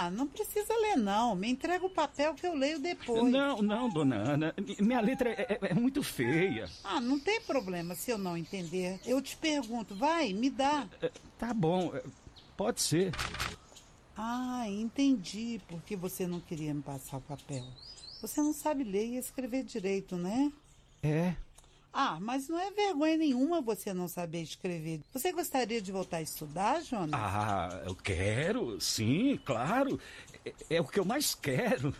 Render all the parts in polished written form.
Ah, não precisa ler não. Me entrega o papel que eu leio depois. Não, dona Ana. Minha letra é muito feia. Ah, não tem problema se eu não entender. Eu te pergunto, vai, me dá. Tá bom, pode ser. Ah, entendi porque você não queria me passar o papel. Você não sabe ler e escrever direito, né? É. Ah, mas não é vergonha nenhuma você não saber escrever. Você gostaria de voltar a estudar, Jonas? Ah, eu quero, sim, claro. É o que eu mais quero.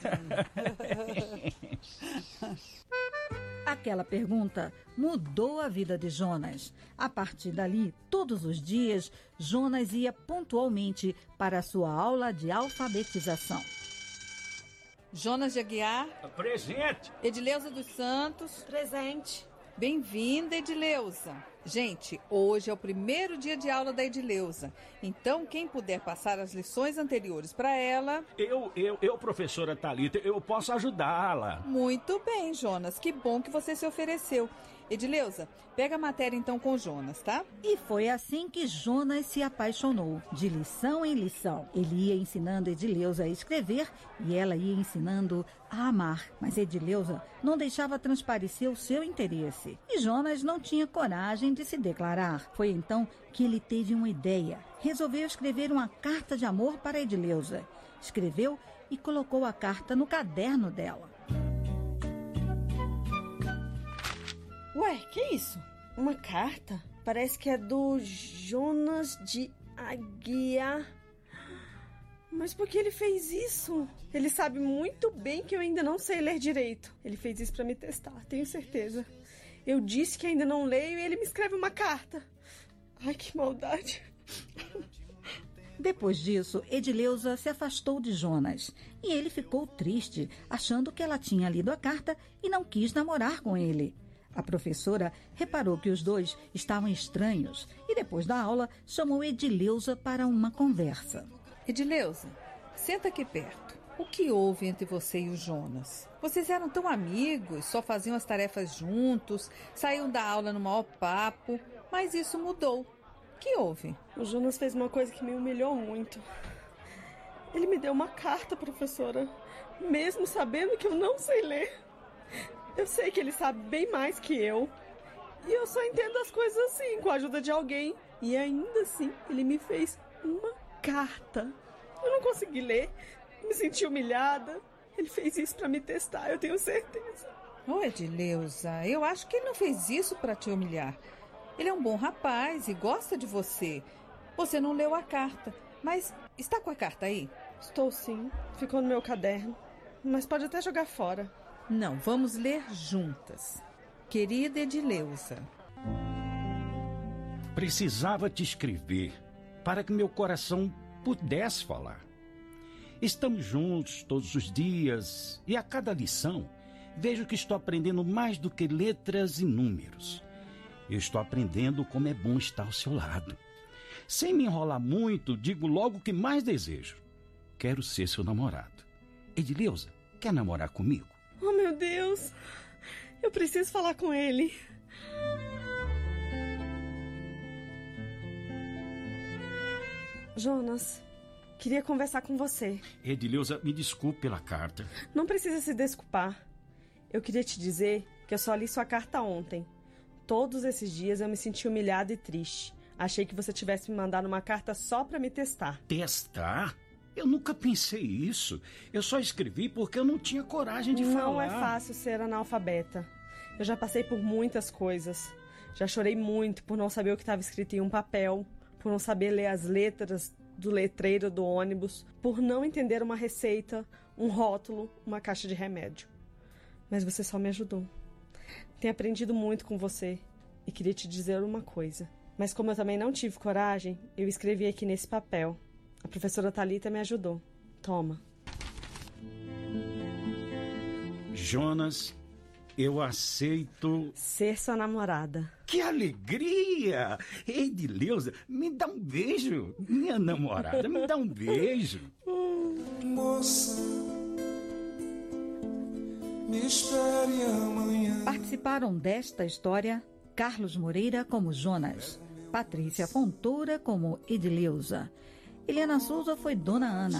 Aquela pergunta mudou a vida de Jonas. A partir dali, todos os dias, Jonas ia pontualmente para a sua aula de alfabetização. Jonas de Aguiar. Presente. Edileuza dos Santos. Presente. Bem-vinda, Edileuza. Gente, hoje é o primeiro dia de aula da Edileuza. Então, quem puder passar as lições anteriores para ela... Eu, professora Thalita, eu posso ajudá-la. Muito bem, Jonas. Que bom que você se ofereceu. Edileuza, pega a matéria então com o Jonas, tá? E foi assim que Jonas se apaixonou, de lição em lição. Ele ia ensinando Edileuza a escrever e ela ia ensinando a amar. Mas Edileuza não deixava transparecer o seu interesse. E Jonas não tinha coragem de se declarar. Foi então que ele teve uma ideia. Resolveu escrever uma carta de amor para Edileuza. Escreveu e colocou a carta no caderno dela. Ué, que isso? Uma carta? Parece que é do Jonas de Aguiar. Mas por que ele fez isso? Ele sabe muito bem que eu ainda não sei ler direito. Ele fez isso pra me testar, tenho certeza. Eu disse que ainda não leio e ele me escreve uma carta. Ai, que maldade. Depois disso, Edileuza se afastou de Jonas. E ele ficou triste, achando que ela tinha lido a carta e não quis namorar com ele. A professora reparou que os dois estavam estranhos e depois da aula chamou Edileuza para uma conversa. Edileuza, senta aqui perto. O que houve entre você e o Jonas? Vocês eram tão amigos, só faziam as tarefas juntos, saíam da aula no maior papo, mas isso mudou. O que houve? O Jonas fez uma coisa que me humilhou muito. Ele me deu uma carta, professora, mesmo sabendo que eu não sei ler. Eu sei que ele sabe bem mais que eu. E eu só entendo as coisas assim, com a ajuda de alguém. E ainda assim, ele me fez uma carta. Eu não consegui ler, me senti humilhada. Ele fez isso pra me testar, eu tenho certeza. Ô, Edileuza, eu acho que ele não fez isso pra te humilhar. Ele é um bom rapaz e gosta de você. Você não leu a carta, mas está com a carta aí? Estou sim, ficou no meu caderno. Mas pode até jogar fora. Não, vamos ler juntas. Querida Edileuza. Precisava te escrever para que meu coração pudesse falar. Estamos juntos todos os dias e a cada lição vejo que estou aprendendo mais do que letras e números. Eu estou aprendendo como é bom estar ao seu lado. Sem me enrolar muito, digo logo o que mais desejo. Quero ser seu namorado. Edileuza, quer namorar comigo? Oh, meu Deus! Eu preciso falar com ele. Jonas, queria conversar com você. Edileuza, me desculpe pela carta. Não precisa se desculpar. Eu queria te dizer que eu só li sua carta ontem. Todos esses dias eu me senti humilhada e triste. Achei que você tivesse me mandado uma carta só pra me testar. Testar? Eu nunca pensei isso. Eu só escrevi porque eu não tinha coragem de falar. Não é fácil ser analfabeta. Eu já passei por muitas coisas. Já chorei muito por não saber o que estava escrito em um papel, por não saber ler as letras do letreiro do ônibus, por não entender uma receita, um rótulo, uma caixa de remédio. Mas você só me ajudou. Tenho aprendido muito com você e queria te dizer uma coisa. Mas como eu também não tive coragem, eu escrevi aqui nesse papel. A professora Thalita me ajudou. Toma. Jonas, eu aceito... ser sua namorada. Que alegria! Edileuza, me dá um beijo. Minha namorada, me dá um beijo. Moça, me espere amanhã. Participaram desta história Carlos Moreira como Jonas, Patrícia Fontoura como Edileuza. Helena Souza foi Dona Ana,